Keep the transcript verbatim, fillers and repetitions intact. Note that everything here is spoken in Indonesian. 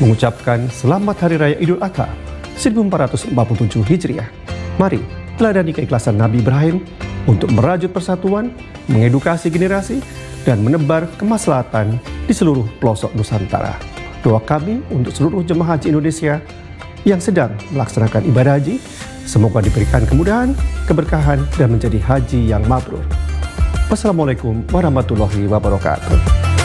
mengucapkan Selamat Hari Raya Idul Adha seribu empat ratus empat puluh tujuh Hijriah. Mari teladani keikhlasan Nabi Ibrahim untuk merajut persatuan, mengedukasi generasi, dan menebar kemaslahatan di seluruh pelosok Nusantara. Doa kami untuk seluruh jemaah haji Indonesia yang sedang melaksanakan ibadah haji, semoga diberikan kemudahan, keberkahan, dan menjadi haji yang mabrur. Wassalamualaikum warahmatullahi wabarakatuh.